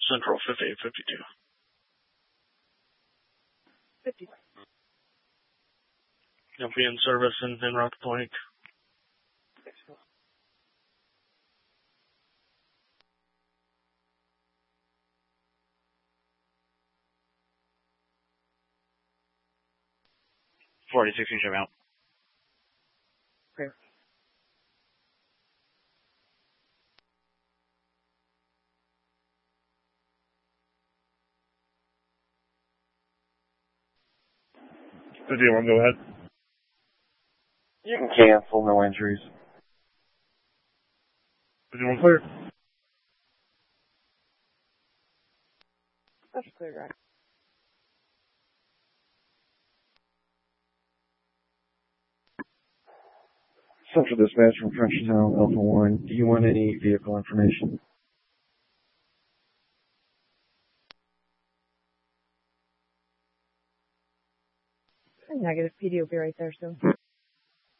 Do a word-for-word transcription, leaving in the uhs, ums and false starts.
Central fifty-eight fifty-two. fifty. You'll be in service in, in Rock Point. forty-six, you show me out. Clear. fifty-one, go ahead. You can cancel, no injuries. fifty-one, clear. That's clear, right? Central Dispatch from Frenchtown, Alpha one. Do you want any vehicle information? Negative. P D will be right there soon.